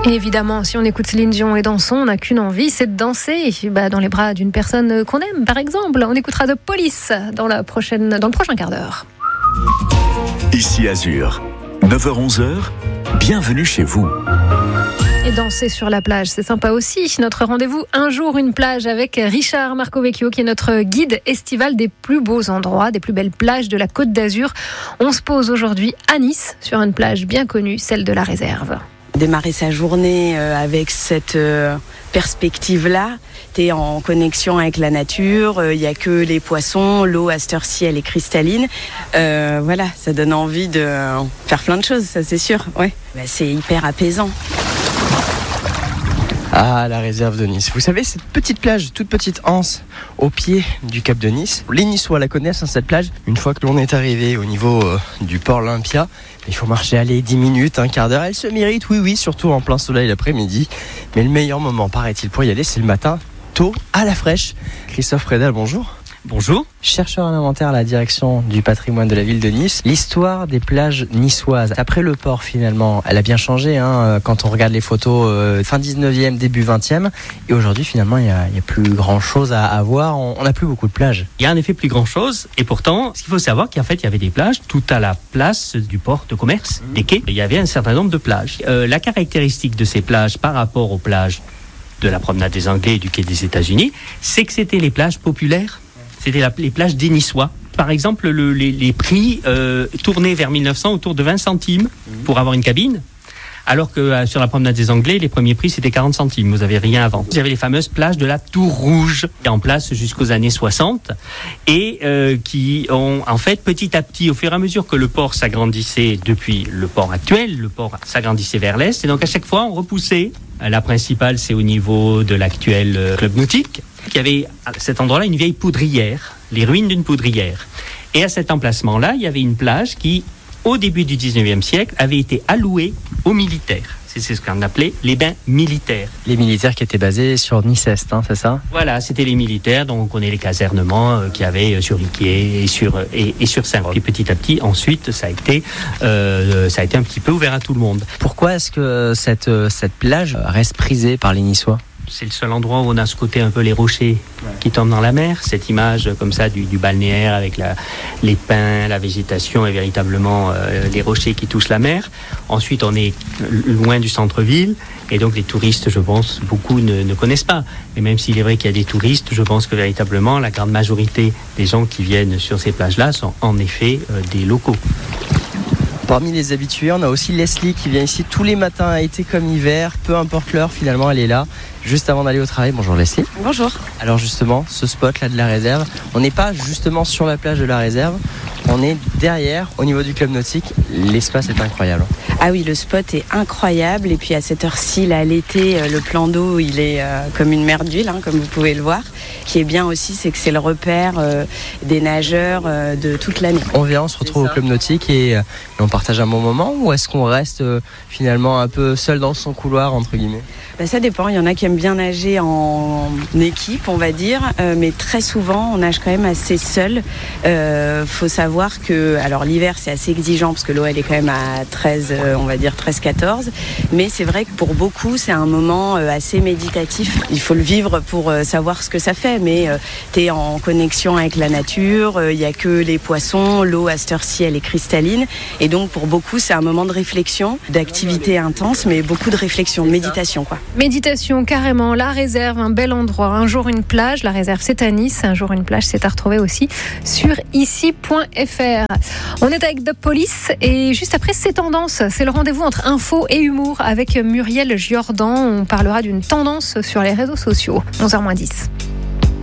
Et évidemment, si on écoute Céline Dion et dansons, on n'a qu'une envie, c'est de danser dans les bras d'une personne qu'on aime, par exemple. On écoutera The Police dans le prochain quart d'heure. Ici Azur, 9h-11h, bienvenue chez vous. Et danser sur la plage, c'est sympa aussi. Notre rendez-vous Un jour, une plage avec Richard Marcovecchio, qui est notre guide estival des plus beaux endroits, des plus belles plages de la Côte d'Azur. On se pose aujourd'hui à Nice, sur une plage bien connue, celle de la Réserve. Démarrer sa journée avec cette perspective-là, t'es en connexion avec la nature, il n'y a que les poissons, l'eau à cette heure-ci elle est cristalline. Voilà, ça donne envie de faire plein de choses, ça c'est sûr. Ouais. C'est hyper apaisant. Ah, la réserve de Nice. Vous savez, cette petite plage, toute petite anse au pied du cap de Nice. Les Niçois la connaissent, cette plage. Une fois que l'on est arrivé au niveau du port Olympia, il faut marcher, 10 minutes, un quart d'heure. Elle se mérite, oui, surtout en plein soleil l'après-midi. Mais le meilleur moment, paraît-il, pour y aller, c'est le matin, tôt, à la fraîche. Christophe Prédal, bonjour. Bonjour. Chercheur en inventaire à la direction du patrimoine de la ville de Nice. L'histoire des plages niçoises, après le port finalement, elle a bien changé quand on regarde les photos fin 19e, début 20e. Et aujourd'hui finalement, il n'y a plus grand chose à voir. On n'a plus beaucoup de plages. Il y a en effet plus grand chose. Et pourtant, ce qu'il faut savoir, qu'en fait, il y avait des plages tout à la place du port de commerce, des quais. Il y avait un certain nombre de plages. La caractéristique de ces plages par rapport aux plages de la promenade des Anglais et du quai des États-Unis, c'est que c'était les plages populaires. C'était les plages des Niçois. Par exemple, les prix tournaient vers 1900 autour de 20 centimes pour avoir une cabine, alors que sur la promenade des Anglais, les premiers prix, c'était 40 centimes. Vous n'avez rien avant. Il y avait les fameuses plages de la Tour Rouge, en place jusqu'aux années 60, et qui ont, en fait, petit à petit, au fur et à mesure que le port s'agrandissait depuis le port actuel, le port s'agrandissait vers l'est, et donc à chaque fois, on repoussait. La principale, c'est au niveau de l'actuel club nautique. Il y avait à cet endroit-là une vieille poudrière, les ruines d'une poudrière. Et à cet emplacement-là, il y avait une plage qui, au début du 19e siècle, avait été allouée aux militaires. C'est ce qu'on appelait les bains militaires. Les militaires qui étaient basés sur Nice-Est, c'est ça ? Voilà, c'était les militaires, donc on connaît les casernements qu'il y avait sur Riquier et sur Saint-Roch. Et petit à petit, ensuite, ça a été un petit peu ouvert à tout le monde. Pourquoi est-ce que cette plage reste prisée par les Niçois ? C'est le seul endroit où on a ce côté un peu les rochers qui tombent dans la mer, cette image comme ça du balnéaire avec les pins, la végétation et véritablement les rochers qui touchent la mer. Ensuite, on est loin du centre-ville et donc les touristes, je pense, beaucoup ne connaissent pas. Et même s'il est vrai qu'il y a des touristes, je pense que véritablement la grande majorité des gens qui viennent sur ces plages-là sont en effet des locaux. Parmi les habitués, on a aussi Leslie qui vient ici tous les matins, été comme hiver, peu importe l'heure, finalement elle est là, juste avant d'aller au travail. Bonjour Leslie. Bonjour. Alors justement, ce spot là de la Réserve, on n'est pas justement sur la plage de la Réserve, on est derrière, au niveau du club nautique, l'espace est incroyable. Ah oui, le spot est incroyable et puis à cette heure-ci, là, l'été, le plan d'eau, il est comme une mer d'huile, comme vous pouvez le voir. Ce qui est bien aussi, c'est que c'est le repère des nageurs de toute l'année. On vient, on se retrouve au club nautique et on partage un bon moment, ou est-ce qu'on reste finalement un peu seul dans son couloir, entre guillemets ? Ça dépend, il y en a qui aiment bien nager en équipe, on va dire, mais très souvent on nage quand même assez seul. Faut savoir que, alors l'hiver c'est assez exigeant parce que l'eau elle est quand même à 13, on va dire 13-14, mais c'est vrai que pour beaucoup c'est un moment assez méditatif. Il faut le vivre pour savoir ce que ça fait, mais t'es en connexion avec la nature, il n'y a que les poissons, l'eau à cette heure-ci elle est cristalline, et donc pour beaucoup c'est un moment de réflexion, d'activité intense, mais beaucoup de réflexion, de méditation quoi. Méditation, carrément. La Réserve, un bel endroit. Un jour, une plage. La Réserve, c'est à Nice. Un jour, une plage, c'est à retrouver aussi sur ici.fr. On est avec The Police et juste après, c'est tendance. C'est le rendez-vous entre info et humour avec Muriel Giordan. On parlera d'une tendance sur les réseaux sociaux. 11h-10.